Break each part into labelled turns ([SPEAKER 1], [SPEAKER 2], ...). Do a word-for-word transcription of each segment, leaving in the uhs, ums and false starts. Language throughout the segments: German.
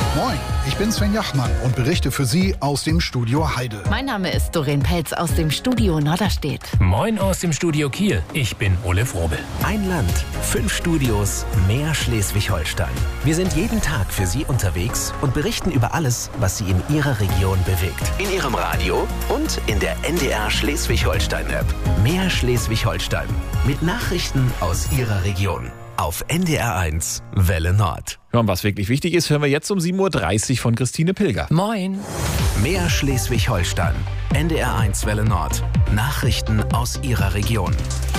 [SPEAKER 1] Moin, ich bin Sven Jachmann und berichte für Sie aus dem Studio Heide.
[SPEAKER 2] Mein Name ist Doreen Pelz aus dem Studio Norderstedt.
[SPEAKER 3] Moin aus dem Studio Kiel, ich bin Ole Frobel.
[SPEAKER 4] Ein Land, fünf Studios, mehr Schleswig-Holstein. Wir sind jeden Tag für Sie unterwegs und berichten über alles, was Sie in Ihrer Region bewegt. In Ihrem Radio und in der N D R Schleswig-Holstein-App. Mehr Schleswig-Holstein mit Nachrichten aus Ihrer Region. Auf N D R eins Welle Nord.
[SPEAKER 5] Ja, und was wirklich wichtig ist, hören wir jetzt um sieben Uhr dreißig von Christine Pilger.
[SPEAKER 3] Moin.
[SPEAKER 4] Mehr Schleswig-Holstein. N D R eins Welle Nord. Nachrichten aus Ihrer Region.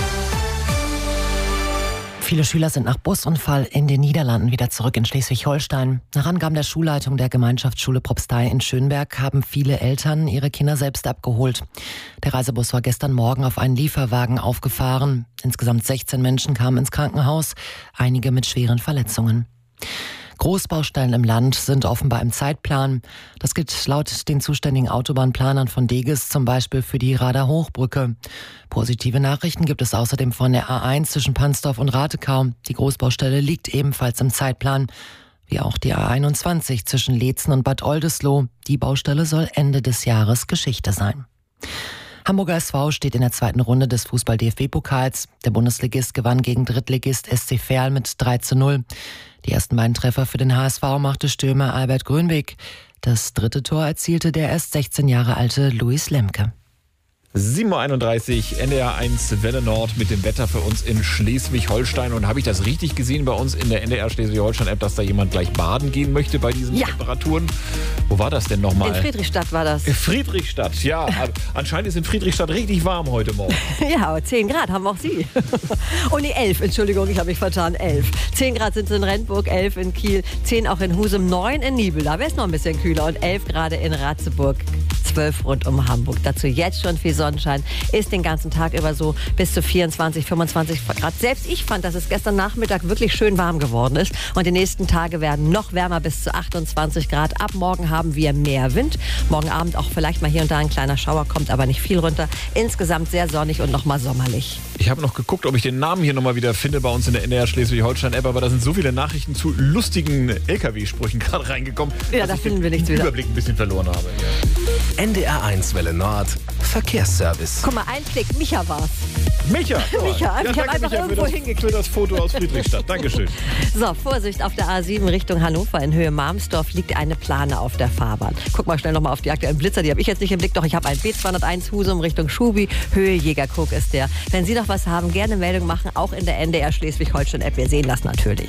[SPEAKER 6] Viele Schüler sind nach Busunfall in den Niederlanden wieder zurück in Schleswig-Holstein. Nach Angaben der Schulleitung der Gemeinschaftsschule Propstei in Schönberg haben viele Eltern ihre Kinder selbst abgeholt. Der Reisebus war gestern Morgen auf einen Lieferwagen aufgefahren. Insgesamt sechzehn Menschen kamen ins Krankenhaus, einige mit schweren Verletzungen. Großbaustellen im Land sind offenbar im Zeitplan. Das gilt laut den zuständigen Autobahnplanern von Deges zum Beispiel für die Rader Hochbrücke. Positive Nachrichten gibt es außerdem von der A eins zwischen Pansdorf und Ratekau. Die Großbaustelle liegt ebenfalls im Zeitplan, wie auch die A einundzwanzig zwischen Leetzen und Bad Oldesloe. Die Baustelle soll Ende des Jahres Geschichte sein. Hamburger S V steht in der zweiten Runde des Fußball-D F B-Pokals. Der Bundesligist gewann gegen Drittligist S C Verl mit drei zu null. Die ersten beiden Treffer für den H S V machte Stürmer Albert Grönweg. Das dritte Tor erzielte der erst sechzehn Jahre alte Luis Lemke.
[SPEAKER 5] sieben Uhr einunddreißig, N D R eins Welle Nord mit dem Wetter für uns in Schleswig-Holstein. Und habe ich das richtig gesehen bei uns in der N D R Schleswig-Holstein-App, dass da jemand gleich baden gehen möchte bei diesen
[SPEAKER 7] Ja.
[SPEAKER 5] Temperaturen? Wo war das denn nochmal?
[SPEAKER 7] In Friedrichstadt war das.
[SPEAKER 5] In Friedrichstadt, ja. Anscheinend ist in Friedrichstadt richtig warm heute Morgen.
[SPEAKER 7] Ja, aber zehn Grad haben auch Sie. Oh nee, elf, Entschuldigung, ich habe mich vertan, elf. zehn Grad sind es in Rendsburg, elf in Kiel, zehn auch in Husum, neun in Nibel, da wäre es noch ein bisschen kühler und elf gerade in Ratzeburg, zwölf rund um Hamburg. Dazu jetzt schon viel Sonnenschein, ist den ganzen Tag über so bis zu vierundzwanzig, fünfundzwanzig Grad. Selbst ich fand, dass es gestern Nachmittag wirklich schön warm geworden ist und die nächsten Tage werden noch wärmer bis zu achtundzwanzig Grad. Ab morgen haben wir mehr Wind. Morgen Abend auch vielleicht mal hier und da ein kleiner Schauer, kommt aber nicht viel runter. Insgesamt sehr sonnig und nochmal sommerlich.
[SPEAKER 5] Ich habe noch geguckt, ob ich den Namen hier nochmal wieder finde bei uns in der N D R Schleswig-Holstein-App, aber da sind so viele Nachrichten zu lustigen L K W-Sprüchen gerade reingekommen,
[SPEAKER 7] Ja,
[SPEAKER 5] dass
[SPEAKER 7] da
[SPEAKER 5] ich
[SPEAKER 7] finden
[SPEAKER 5] den
[SPEAKER 7] wir nichts wieder.
[SPEAKER 5] Überblick ein bisschen verloren habe. Ja.
[SPEAKER 4] N D R eins Welle Nord. Verkehrsservice.
[SPEAKER 7] Guck mal, ein Klick, Micha war's.
[SPEAKER 5] Micha! Oh.
[SPEAKER 7] Micha, ich hab
[SPEAKER 5] danke,
[SPEAKER 7] einfach
[SPEAKER 5] Micha,
[SPEAKER 7] irgendwo
[SPEAKER 5] für das,
[SPEAKER 7] hingeklickt.
[SPEAKER 5] für das Foto aus Friedrichstadt. Dankeschön.
[SPEAKER 7] So, Vorsicht, auf der A sieben Richtung Hannover in Höhe Marmsdorf liegt eine Plane auf der Fahrbahn. Guck mal schnell nochmal auf die aktuellen Blitzer, die habe ich jetzt nicht im Blick, doch ich habe einen B zweihunderteins Husum Richtung Schubi, Höhe Jägerkrug ist der. Wenn Sie noch was haben, gerne Meldung machen, auch in der N D R Schleswig-Holstein-App. Wir sehen das natürlich.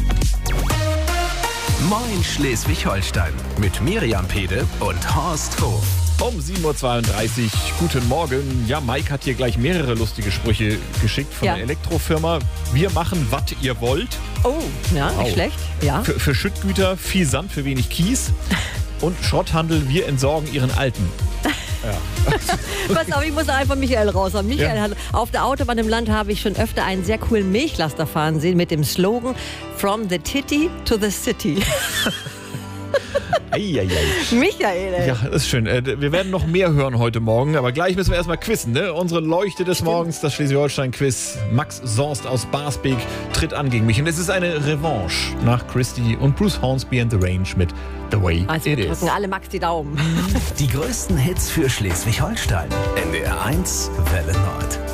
[SPEAKER 4] Moin Schleswig-Holstein mit Miriam Pede und Horst Hof.
[SPEAKER 5] Um sieben Uhr zweiunddreißig, guten Morgen. Ja, Mike hat hier gleich mehrere lustige Sprüche geschickt von
[SPEAKER 7] Ja.
[SPEAKER 5] der Elektrofirma. Wir machen, was ihr wollt.
[SPEAKER 7] Oh, ja, nicht
[SPEAKER 5] Wow.
[SPEAKER 7] schlecht. Ja.
[SPEAKER 5] Für, für Schüttgüter viel Sand, für wenig Kies. Und Schrotthandel, wir entsorgen ihren Alten.
[SPEAKER 7] Pass auf, ich muss da einfach Michael raus haben. Michael
[SPEAKER 5] Ja.
[SPEAKER 7] hat, auf der Autobahn im Land habe ich schon öfter einen sehr coolen Milchlaster fahren sehen mit dem Slogan From the Titty to the City.
[SPEAKER 5] Eieiei.
[SPEAKER 7] Michael, ey.
[SPEAKER 5] Ja, das ist schön. Äh, Wir werden noch mehr hören heute Morgen, aber gleich müssen wir erstmal quizzen. Ne? Unsere Leuchte des Morgens, das Schleswig-Holstein-Quiz. Max Sonst aus Barsbek tritt an gegen mich. Und es ist eine Revanche nach Christy und Bruce Hornsby and the Range mit The Way
[SPEAKER 7] Also
[SPEAKER 5] It
[SPEAKER 7] wir
[SPEAKER 5] Is.
[SPEAKER 7] drücken alle Max die Daumen.
[SPEAKER 4] Die größten Hits für Schleswig-Holstein. N D R eins Welle Nord.